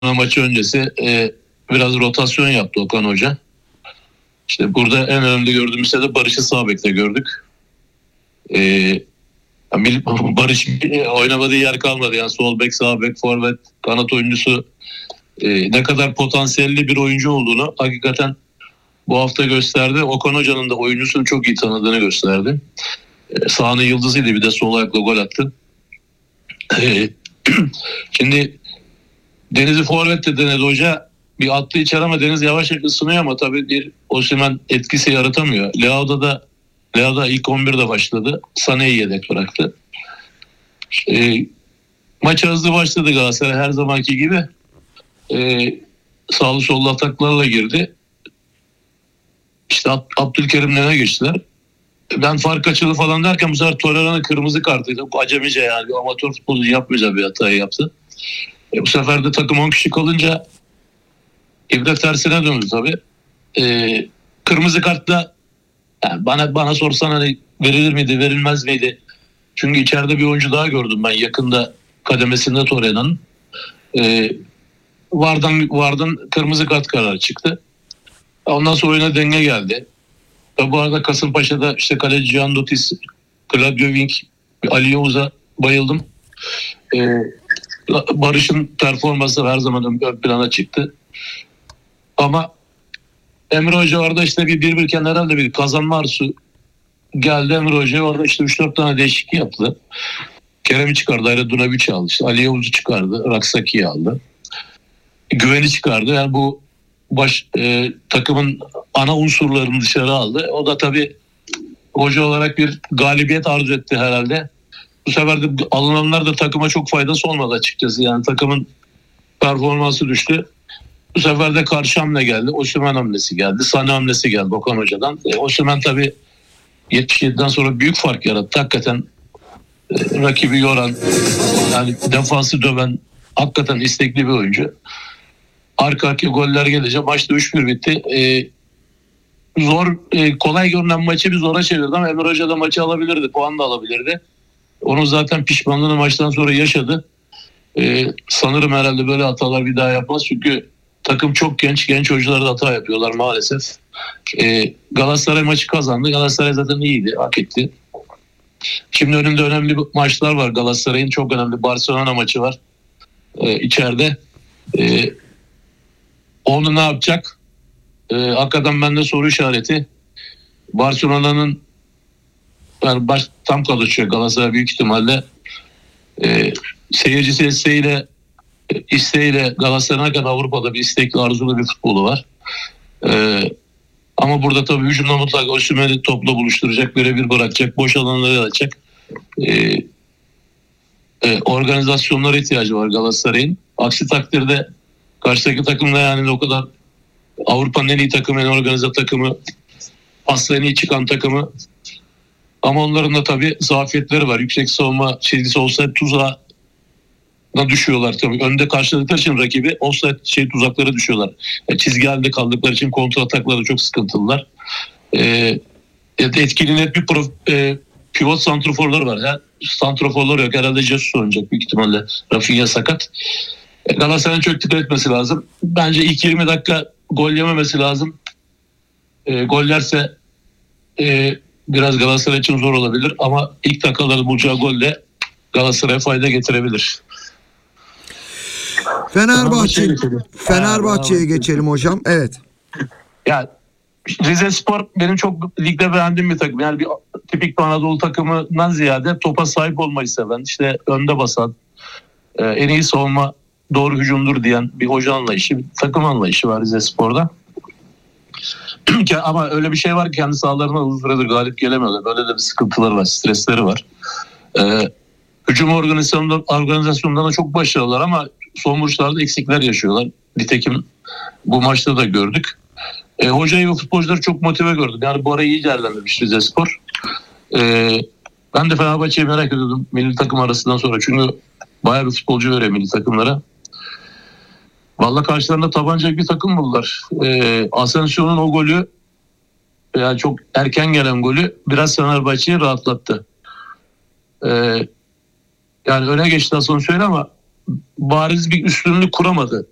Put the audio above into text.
maçı öncesi biraz rotasyon yaptı Okan Hoca. İşte burada en önemli gördüğümüz de Barış'ı sağ bekte gördük. Barış oynamadığı yer kalmadı. Yani sol bek, sağ bek, forvet, kanat oyuncusu ne kadar potansiyelli bir oyuncu olduğunu hakikaten bu hafta gösterdi. Okan Hoca'nın da oyuncusunu çok iyi tanıdığını gösterdi. Sahanın yıldızıydı, bir de sol ayakla gol attı. Şimdi Deniz'i forvette denedi hoca. Bir attı içeri ama Deniz yavaş yavaş ısınıyor ama tabii bir Osimhen etkisi yaratamıyor. Leao ilk 11'de başladı. Sané'yi yedek bıraktı. Maça hızlı başladı Galatasaray her zamanki gibi. Sağlı sollu ataklarla girdi. İşte Abdülkerim'le öne geçtiler. Ben fark açıldı falan derken bu sefer Torreira'nın kırmızı kartıydı. Acemice yani, bir amatör futbolcu yapmayacağı bir hatayı yaptı. Bu sefer de takım 10 kişi kalınca ibret tersine döndü tabii. Kırmızı kartla yani bana sorsan hani verilir miydi, verilmez miydi? Çünkü içeride bir oyuncu daha gördüm ben yakında kademesinde Torreira'nın. Vardan kırmızı kart kararı çıktı. Ondan sonra oyuna denge geldi. Ve bu arada Kasımpaşa'da işte kaleci Cihan Dotis, Claudio Wink, Ali Yavuz'a bayıldım. Barış'ın performansı her zaman ön plana çıktı. Ama Emre Hoca orada işte bir birbirken herhalde bir kazanma arzusu geldi. Emre Hoca orada işte 3-4 tane değişiklik yaptı. Kerem'i çıkardı, Aydın'ı aldı. İşte Ali Yavuz'u çıkardı, Raksaki'yi aldı. Güven'i çıkardı. Yani bu takımın ana unsurlarını dışarı aldı. O da tabii hoca olarak bir galibiyet arzu etti herhalde. Bu sefer de alınanlar da takıma çok faydası olmadı açıkçası. Yani takımın performansı düştü. Bu sefer de karşı hamle geldi. Osimhen hamlesi geldi. Sané hamlesi geldi Okan Hoca'dan. Osimhen tabii 77'den sonra büyük fark yarattı. Hakikaten rakibi yoran, yani defansı döven, hakikaten istekli bir oyuncu. Arka arkaya goller gelince maçta 3-1 bitti. Kolay görünen maçı bir zora çevirdi ama Emre Hoca da maçı alabilirdi. Puan da alabilirdi. Onun zaten pişmanlığını maçtan sonra yaşadı. Sanırım herhalde böyle hatalar bir daha yapmaz. Çünkü takım çok genç oyuncular da hata yapıyorlar maalesef. Galatasaray maçı kazandı. Galatasaray zaten iyiydi, hak etti. Şimdi önünde önemli maçlar var Galatasaray'ın. Çok önemli Barcelona maçı var içeride. Onu ne yapacak? Hakikaten bende soru işareti. Barcelona'nın yani tam çalışıyor Galatasaray büyük ihtimalle. Seyircisi isteğiyle Galatasaray'a kadar Avrupa'da bir istekli, arzulu bir futbolu var. Ama burada tabii hücumda mutlaka Osimhen'i topla buluşturacak, birebir bırakacak, boş alanları açacak. Organizasyonlara ihtiyacı var Galatasaray'ın. Aksi takdirde karşıdaki takımda yani o kadar Avrupa'nın en iyi takımı, en organize takımı, asla en iyi çıkan takımı. Ama onların da tabii zafiyetleri var. Yüksek savunma çizgisi olsa tuzağına düşüyorlar tabii. Önde karşıladıkları için rakibi offside tuzaklara düşüyorlar. Çizgi halinde kaldıkları için kontra atakları çok sıkıntılılar. Etkili net bir pivot santroforları var. Yani santroforlar yok. Herhalde Jesus oynayacak büyük ihtimalle. Rafinha sakat. Galatasaray'ın çok dikkat etmesi lazım. Bence ilk 20 dakika gol yememesi lazım. Gol yerse biraz Galatasaray için zor olabilir ama ilk dakikalarda bulacağı golle Galatasaray'a fayda getirebilir. Fenerbahçe'ye geçelim hocam. Evet. Yani Rizespor benim çok ligde beğendiğim bir takım. Yani bir tipik bir Anadolu takımından ziyade topa sahip olmayı seven, işte önde basan, en iyi savunma doğru hücumdur diyen bir hoca anlayışı, bir takım anlayışı var Rizespor'da. Ama öyle bir şey var ki kendi sahalarına uzun süredir galip gelemiyorlar. Böyle de bir sıkıntıları var, stresleri var. Hücum organizasyonunda da çok başarılılar ama son vuruşlarda eksikler yaşıyorlar. Nitekim bu maçta da gördük. Hocayı ve futbolcuları çok motive gördüm. Yani bu arayı iyi değerlendirmiş Rizespor. Ben de Fenerbahçe'yi merak ediyordum milli takım arasından sonra. Çünkü bayağı bir futbolcu veriyor milli takımlara. Vallahi karşılarında tabanca bir takım buldular. Asensio'nun o golü, yani çok erken gelen golü biraz Fenerbahçe'yi rahatlattı. Yani öne geçti Asensio'yla ama bariz bir üstünlük kuramadı